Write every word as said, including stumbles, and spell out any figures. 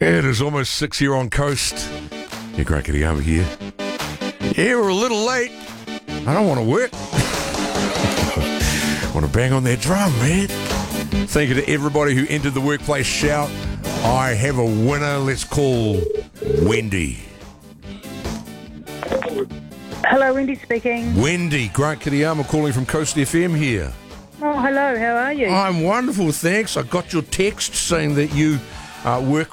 It is almost six here on Coast. Yeah, Great Kitty over here. Yeah, we're a little late. I don't want to work. I want to bang on that drum, man. Thank you to everybody who entered the workplace shout. I have a winner. Let's call Wendy. Hello, Wendy speaking. Wendy, Grant Kiriyama calling from Coast F M here. Oh, hello, how are you? I'm wonderful, thanks. I got your text saying that you uh, work